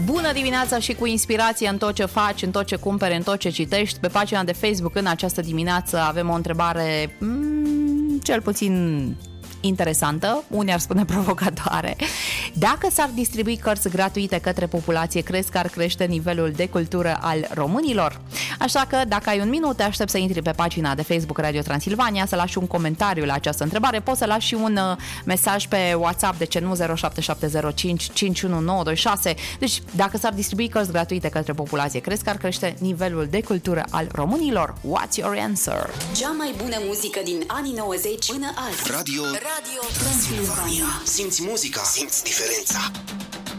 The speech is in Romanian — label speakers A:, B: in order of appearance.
A: Bună dimineața și cu inspirație în tot ce faci, în tot ce cumperi, în tot ce citești. Pe pagina de Facebook în această dimineață avem o întrebare cel puțin interesantă, unii ar spune provocatoare. Dacă s-ar distribui cărți gratuite către populație, crezi că ar crește nivelul de cultură al românilor? Așa că, dacă ai un minut, te aștept să intri pe pagina de Facebook Radio Transilvania, să lași un comentariu la această întrebare. Poți să lași și un mesaj pe WhatsApp, de ce nu, 07705 51926. Deci, dacă s-ar distribui cărți gratuite către populație, crezi că ar crește nivelul de cultură al românilor? What's your answer?
B: Cea mai bună muzică din anii 90 până azi.
C: Radio Transilvania. Simți muzica, simți diferența.